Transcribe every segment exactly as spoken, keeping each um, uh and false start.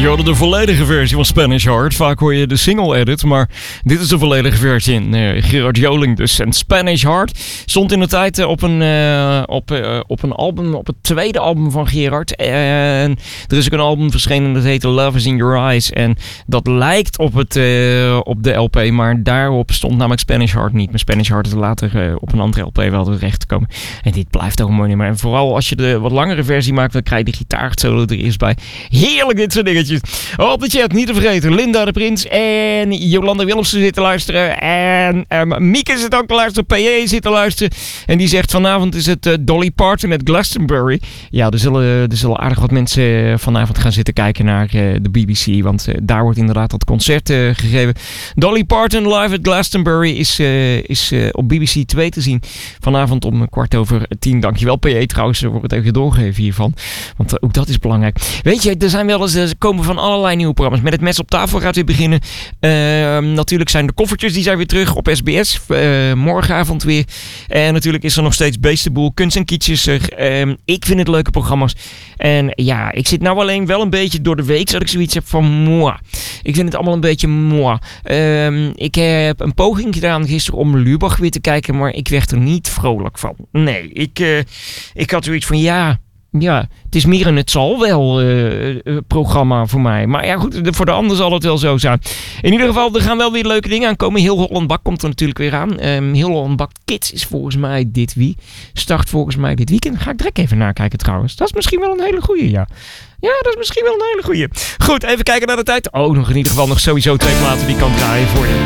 Je hoorde de volledige versie van Spanish Heart. Vaak hoor je de single edit, maar dit is de volledige versie. Uh, Gerard Joling dus. En Spanish Heart stond in de tijd uh, op, een, uh, op, uh, op een album, op het tweede album van Gerard. En er is ook een album verschenen dat heet Love is in Your Eyes. En dat lijkt op, het, uh, op de L P, maar daarop stond namelijk Spanish Heart niet. Maar Spanish Heart is later uh, op een andere L P wel terecht gekomen. En dit blijft ook een mooi nummer. En vooral als je de wat langere versie maakt, dan krijg je de gitaarsolo er eerst bij. Heerlijk dit soort dingetjes. Op de chat, niet te vergeten, Linda de Prins en Jolanda Willemsen zitten luisteren. En um, Mieke zit ook te luisteren, P E zit te luisteren. En die zegt vanavond is het uh, Dolly Parton met Glastonbury. Ja, er zullen, er zullen aardig wat mensen vanavond gaan zitten kijken naar uh, de B B C. Want uh, daar wordt inderdaad dat concert uh, gegeven. Dolly Parton live at Glastonbury is, uh, is uh, op B B C twee te zien. Vanavond om kwart over tien. Dankjewel P E trouwens voor het even doorgeven hiervan. Want uh, ook dat is belangrijk. Weet je, er zijn wel eens, er komen van allerlei nieuwe programma's. Met het mes op tafel gaat weer beginnen. Uh, natuurlijk zijn de koffertjes, die zijn weer terug op S B S. Uh, morgenavond weer. En natuurlijk is er nog steeds Beestenboel, Kunst en Kietjes. Uh, ik vind het leuke programma's. En ja, ik zit nou alleen wel een beetje door de week, zodat ik zoiets heb van moi. Ik vind het allemaal een beetje moi. Uh, ik heb een poging gedaan gisteren om Lubach weer te kijken, maar ik werd er niet vrolijk van. Nee, ik, uh, ik had zoiets van ja... Ja, het is meer een het zal wel uh, uh, programma voor mij. Maar ja goed, voor de ander zal het wel zo zijn. In ieder geval, er gaan wel weer leuke dingen aankomen. Heel Holland Bak komt er natuurlijk weer aan. Um, Heel Holland Bak Kids is volgens mij dit wie. Start volgens mij dit weekend. Ga ik direct even nakijken trouwens. Dat is misschien wel een hele goeie, ja. Ja, dat is misschien wel een hele goeie. Goed, even kijken naar de tijd. Oh, nog in ieder geval nog sowieso twee platen die ik kan draaien voor je.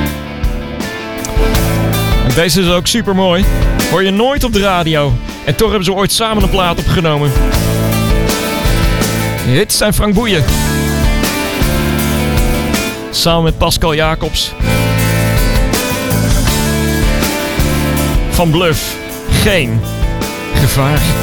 En deze is ook super mooi. Hoor je nooit op de radio. En toch hebben ze ooit samen een plaat opgenomen. Dit zijn Frank Boeien. Samen met Pascal Jacobs. Van Bluff. Geen gevaar.